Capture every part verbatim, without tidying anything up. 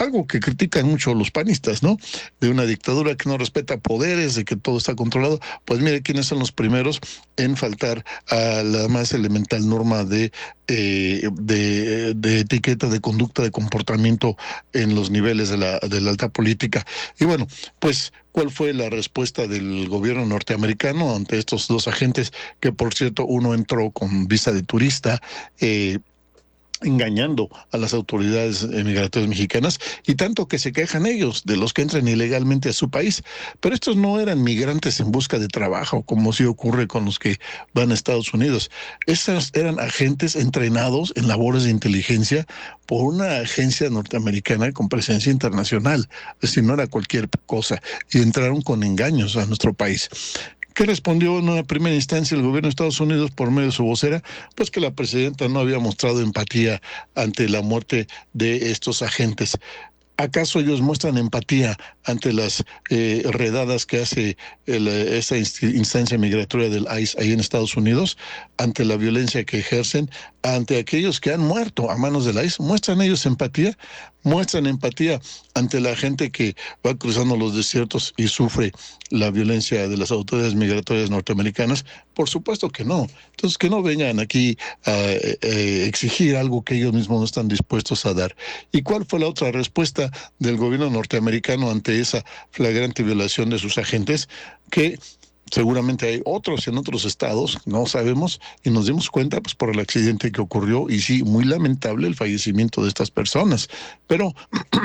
algo que critican mucho los panistas, ¿no? De una dictadura que no respeta poderes, de que todo está controlado. Pues mire quiénes son los primeros en faltar a la más elemental norma de, eh, de, de etiqueta, de conducta, de comportamiento en los niveles de la, de la alta política. Y bueno, pues, ¿cuál fue la respuesta del gobierno norteamericano ante estos dos agentes? Que, por cierto, uno entró con visa de turista, eh, engañando a las autoridades migratorias mexicanas, y tanto que se quejan ellos de los que entran ilegalmente a su país. Pero estos no eran migrantes en busca de trabajo, como sí ocurre con los que van a Estados Unidos. Estos eran agentes entrenados en labores de inteligencia por una agencia norteamericana con presencia internacional. Es decir, no era cualquier cosa, y entraron con engaños a nuestro país. ¿Qué respondió en una primera instancia el gobierno de Estados Unidos por medio de su vocera? Pues que la presidenta no había mostrado empatía ante la muerte de estos agentes. ¿Acaso ellos muestran empatía ante las eh, redadas que hace el, esta instancia migratoria del I C E ahí en Estados Unidos, ante la violencia que ejercen, ante aquellos que han muerto a manos del I C E? ¿Muestran ellos empatía? ¿Muestran empatía ante la gente que va cruzando los desiertos y sufre la violencia de las autoridades migratorias norteamericanas? Por supuesto que no. Entonces, que no vengan aquí a eh, exigir algo que ellos mismos no están dispuestos a dar. ¿Y cuál fue la otra respuesta del gobierno norteamericano ante esa flagrante violación de sus agentes? Que seguramente hay otros en otros estados, no sabemos, y nos dimos cuenta pues por el accidente que ocurrió, y sí, muy lamentable el fallecimiento de estas personas. Pero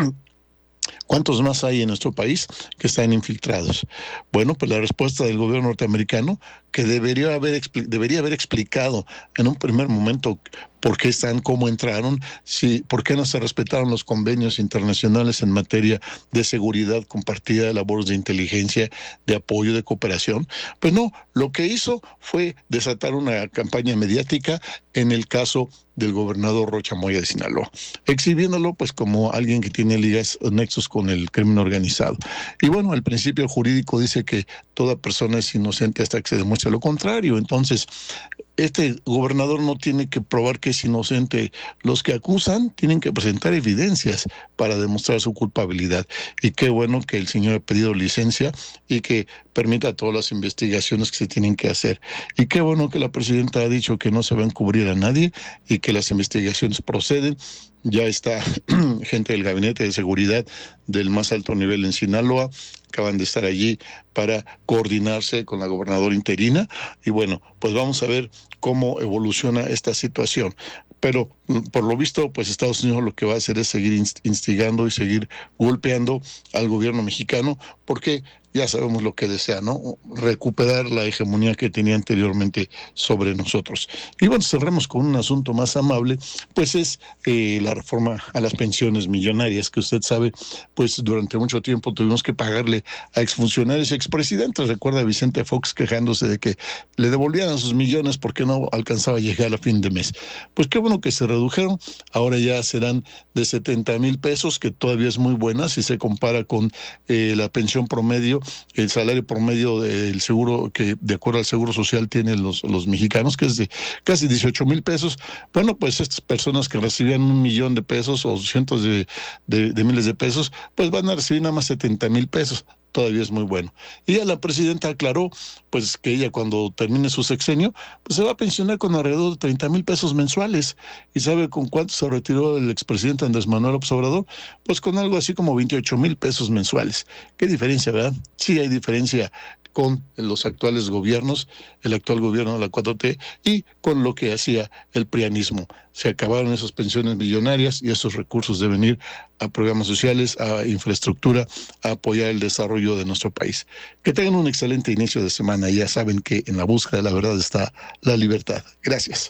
¿cuántos más hay en nuestro país que están infiltrados? Bueno, pues la respuesta del gobierno norteamericano, que debería haber, debería haber explicado en un primer momento por qué están, cómo entraron, si, por qué no se respetaron los convenios internacionales en materia de seguridad compartida, de labores de inteligencia, de apoyo, de cooperación. Pues no, lo que hizo fue desatar una campaña mediática en el caso del gobernador Rocha Moya de Sinaloa, exhibiéndolo pues como alguien que tiene ligas, nexos con el crimen organizado. Y bueno, el principio jurídico dice que toda persona es inocente hasta que se demuestre lo contrario. Entonces, este gobernador no tiene que probar que es inocente. Los que acusan tienen que presentar evidencias para demostrar su culpabilidad. Y qué bueno que el señor ha pedido licencia y que permita todas las investigaciones que se tienen que hacer. Y qué bueno que la presidenta ha dicho que no se va a encubrir a nadie y que las investigaciones proceden. Ya está gente del Gabinete de Seguridad del más alto nivel en Sinaloa, acaban de estar allí para coordinarse con la gobernadora interina, y bueno, pues vamos a ver cómo evoluciona esta situación. Pero por lo visto, pues Estados Unidos lo que va a hacer es seguir instigando y seguir golpeando al gobierno mexicano, porque ya sabemos lo que desea, ¿no? Recuperar la hegemonía que tenía anteriormente sobre nosotros. Y bueno, cerremos con un asunto más amable, pues es eh, la reforma a las pensiones millonarias, que usted sabe, pues durante mucho tiempo tuvimos que pagarle a exfuncionarios y expresidentes. Recuerda a Vicente Fox quejándose de que le devolvían sus millones porque no alcanzaba a llegar a fin de mes. Pues qué bueno que se redujeron, ahora ya serán de setenta mil pesos, que todavía es muy buena si se compara con eh, la pensión promedio, el salario promedio del seguro, que de acuerdo al Seguro Social tienen los, los mexicanos, que es de casi dieciocho mil pesos. Bueno, pues estas personas que recibían un millón de pesos o cientos de, de, de miles de pesos, pues van a recibir nada más setenta mil pesos. Todavía es muy bueno. Y ya la presidenta aclaró pues que ella, cuando termine su sexenio, pues se va a pensionar con alrededor de treinta mil pesos mensuales. ¿Y sabe con cuánto se retiró el expresidente Andrés Manuel López Obrador? Pues con algo así como veintiocho mil pesos mensuales. Qué diferencia, ¿verdad? Sí hay diferencia con los actuales gobiernos, el actual gobierno de la cuatro T, y con lo que hacía el prianismo. Se acabaron esas pensiones millonarias y esos recursos deben ir a programas sociales, a infraestructura, a apoyar el desarrollo de nuestro país. Que tengan un excelente inicio de semana. Ya saben que en la búsqueda de la verdad está la libertad. Gracias.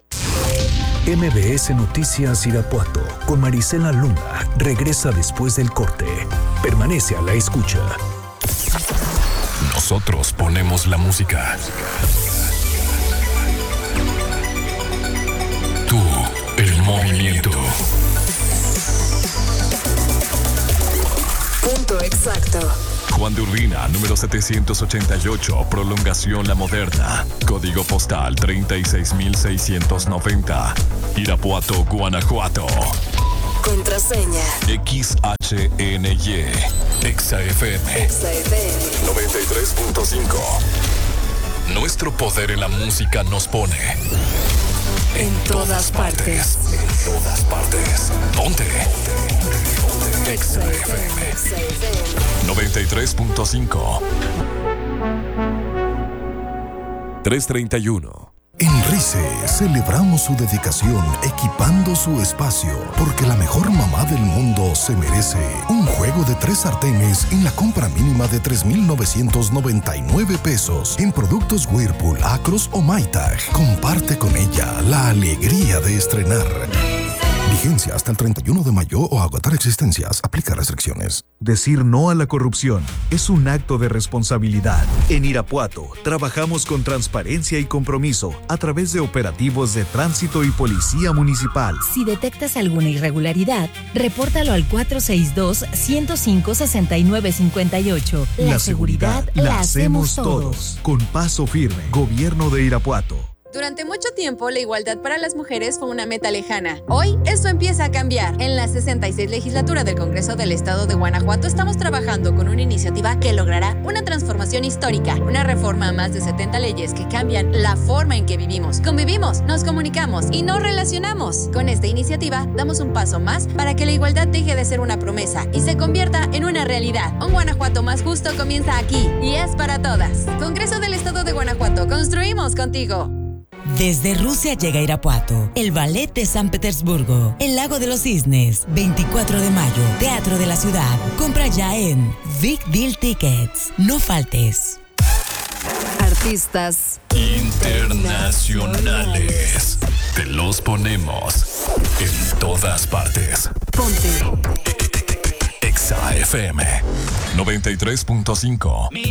M B S Noticias Irapuato con Marisela Luna regresa después del corte. Permanece a la escucha. Nosotros ponemos la música. Tú, el movimiento. Punto exacto. Juan de Urbina, número setecientos ochenta y ocho, Prolongación La Moderna. Código postal treinta y seis mil seiscientos noventa. Irapuato, Guanajuato. contraseña. X H N Y. Exa F M. Exa F M. noventa y tres punto cinco. Nuestro poder en la música nos pone en todas partes. En todas partes. Ponte. Exa F M. noventa y tres punto cinco. trescientos treinta y uno. En RICE celebramos su dedicación equipando su espacio, porque la mejor mamá del mundo se merece un juego de tres sartenes en la compra mínima de tres mil novecientos noventa y nueve pesos en productos Whirlpool, Acros o Maytag. Comparte con ella la alegría de estrenar. Vigencia hasta el treinta y uno de mayo o agotar existencias. Aplica restricciones. Decir no a la corrupción es un acto de responsabilidad. En Irapuato, trabajamos con transparencia y compromiso a través de operativos de tránsito y policía municipal. Si detectas alguna irregularidad, repórtalo al cuatro seis dos, uno cero cinco, seis nueve cinco ocho. La, la seguridad, seguridad la hacemos todos. todos. Con paso firme. Gobierno de Irapuato. Durante mucho tiempo, la igualdad para las mujeres fue una meta lejana. Hoy, eso empieza a cambiar. En la sesenta y seis legislatura del Congreso del Estado de Guanajuato estamos trabajando con una iniciativa que logrará una transformación histórica, una reforma a más de setenta leyes que cambian la forma en que vivimos, convivimos, nos comunicamos y nos relacionamos. Con esta iniciativa, damos un paso más para que la igualdad deje de ser una promesa y se convierta en una realidad. Un Guanajuato más justo comienza aquí y es para todas. Congreso del Estado de Guanajuato, construimos contigo. Desde Rusia llega Irapuato, el Ballet de San Petersburgo, el Lago de los Cisnes, veinticuatro de mayo, Teatro de la Ciudad. Compra ya en Big Deal Tickets. No faltes. Artistas internacionales. Te los ponemos en todas partes. Ponte Exa F M noventa y tres punto cinco.